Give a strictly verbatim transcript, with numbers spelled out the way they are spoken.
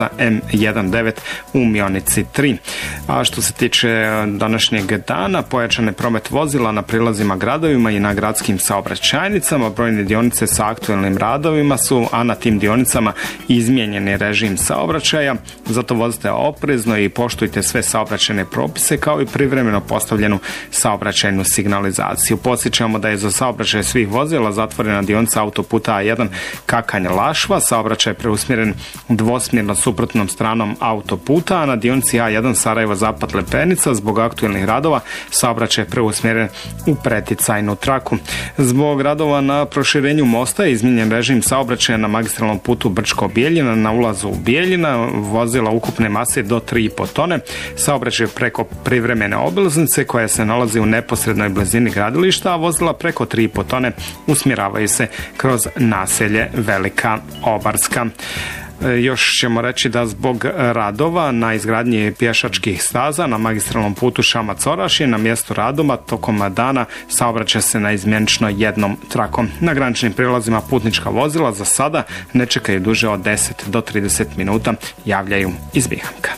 M devetnaest u Mionici tri. A što se tiče današnjeg dana, pojačane promet vozila na prilazima gradovima i na gradskim saobraćajnicama, brojne dionice sa aktuelnim radovima su, a na tim dionicama izmijenjeni režim saobraćaja, zato vozite oprezno i poštujte sve saobraćajne propise kao i privremeno postavljenu saobraćajnu signalizaciju. Podsjećamo da je za saobraćaj svih vozila zatvorena dionica autoputa A jedan Kakanj-Lašva, saobraćaj preusmjeren dvosmjerno suprotnom stranom autoputa, a na dionici A jedan Sarajevo-Zapad-Lepenica zbog aktuelnih radova saobraćaj preusmjeren u preticajnu traku. Zbog radova na proširenju mosta je izmijenjen režim saobraćaja na magistralnom putu Brčko-Bijeljina na ulazu u Bijeljina, vozila ukupne mase do tri i po tone, saobraćaj preko privremene obilaznice koja se nalazi u neposrednoj blizini gradilišta, a vozila preko tri i po tone usmjeravaju se kroz naselje Velika Obarska. Još ćemo reći da zbog radova na izgradnji pješačkih staza na magistralnom putu Šamac-Orašje na mjestu radova tokom dana saobraća se naizmjenično jednom trakom. Na graničnim prilazima putnička vozila za sada ne čekaju duže od deset do trideset minuta, javljaju iz Bihanka.